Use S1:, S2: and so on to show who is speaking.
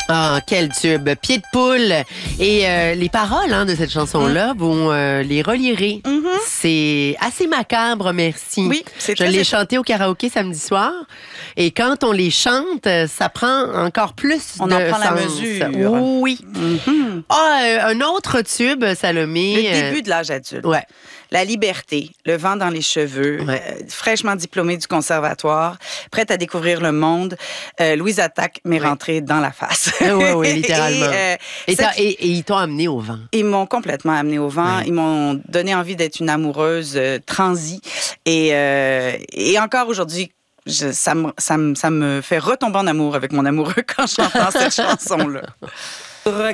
S1: Ah, quel tube! Pied de poule. Et les paroles de cette chanson-là, vous les relirez. C'est assez macabre, merci.
S2: Oui, c'est
S1: Je
S2: très
S1: l'ai chanté au karaoké samedi soir. Et quand on les chante, ça prend encore plus
S2: On
S1: de
S2: en prend la
S1: sens.
S2: mesure.
S1: Oui. Un autre tube, Salomé.
S2: Le début de l'âge adulte.
S1: Ouais.
S2: La liberté, le vent dans les cheveux,
S1: Ouais.
S2: fraîchement diplômée du conservatoire, prête à découvrir le monde, Louise Attaque m'est rentrée dans la face.
S1: Oui, littéralement.
S2: Et
S1: ils t'ont amené au vent.
S2: ils m'ont complètement amenée au vent.
S1: Ouais.
S2: Ils m'ont donné envie d'être une amoureuse transie. Et encore aujourd'hui, ça me fait retomber en amour avec mon amoureux quand j'entends cette chanson-là.